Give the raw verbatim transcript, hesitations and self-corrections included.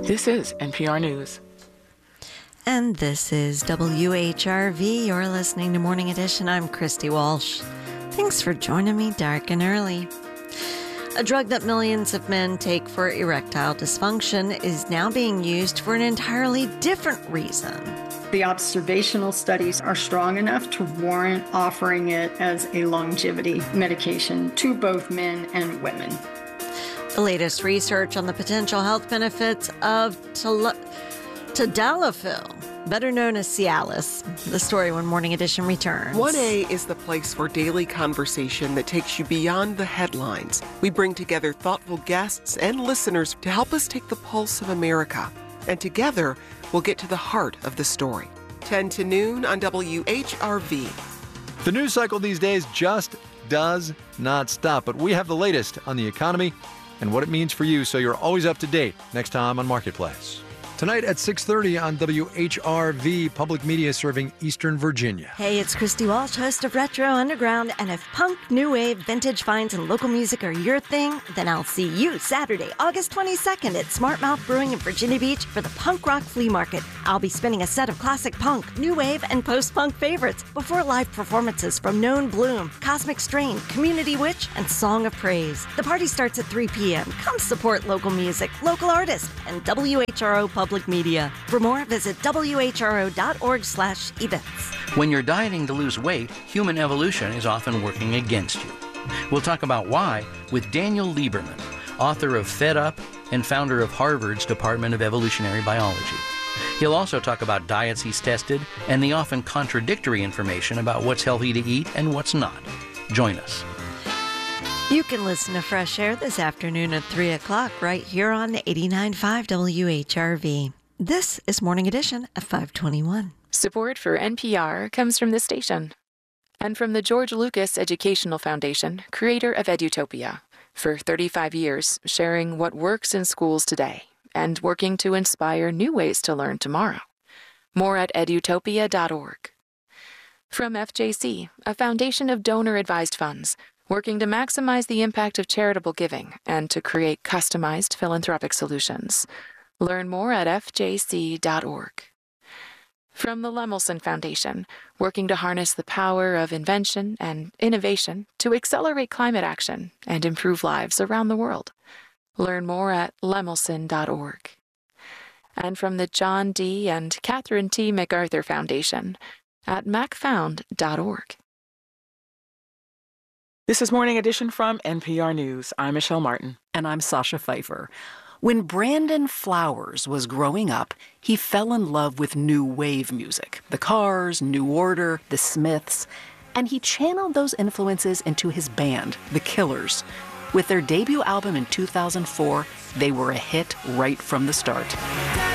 This is N P R News. And this is W H R V. You're listening to Morning Edition. I'm Christy Walsh. Thanks for joining me dark and early. A drug that millions of men take for erectile dysfunction is now being used for an entirely different reason. The observational studies are strong enough to warrant offering it as a longevity medication to both men and women. The latest research on the potential health benefits of tel- tadalafil, better known as Cialis. The story when Morning Edition returns. one A is the place for daily conversation that takes you beyond the headlines. We bring together thoughtful guests and listeners to help us take the pulse of America. And together, we'll get to the heart of the story. ten to noon on W H R V. The news cycle these days just does not stop, but we have the latest on the economy and what it means for you, so you're always up to date. Next time on Marketplace. Tonight at six thirty on W H R V, public media serving Eastern Virginia. Hey, it's Christy Walsh, host of Retro Underground, and if punk, new wave, vintage finds, and local music are your thing, then I'll see you Saturday, August twenty-second at Smart Mouth Brewing in Virginia Beach for the Punk Rock Flea Market. I'll be spinning a set of classic punk, new wave, and post-punk favorites before live performances from Known Bloom, Cosmic Strain, Community Witch, and Song of Praise. The party starts at three p.m. Come support local music, local artists, and W H R O Public Media. For more, visit W H R O dot org slash events. When you're dieting to lose weight, human evolution is often working against you. We'll talk about why with Daniel Lieberman, author of Fed Up and founder of Harvard's Department of Evolutionary Biology. He'll also talk about diets he's tested and the often contradictory information about what's healthy to eat and what's not. Join us. You can listen to Fresh Air this afternoon at three o'clock right here on eighty-nine point five W H R V. This is Morning Edition at five twenty-one. Support for N P R comes from this station and from the George Lucas Educational Foundation, creator of Edutopia, for thirty-five years sharing what works in schools today and working to inspire new ways to learn tomorrow. More at edutopia dot org. From F J C, a foundation of donor-advised funds, working to maximize the impact of charitable giving and to create customized philanthropic solutions. Learn more at F J C dot org. From the Lemelson Foundation, working to harness the power of invention and innovation to accelerate climate action and improve lives around the world. Learn more at lemelson dot org. And from the John D. and Catherine T. MacArthur Foundation at mac found dot org. This is Morning Edition from N P R News. I'm Michelle Martin. And I'm Sasha Pfeiffer. When Brandon Flowers was growing up, he fell in love with new wave music. The Cars, New Order, The Smiths. And he channeled those influences into his band, The Killers. With their debut album in two thousand four, they were a hit right from the start.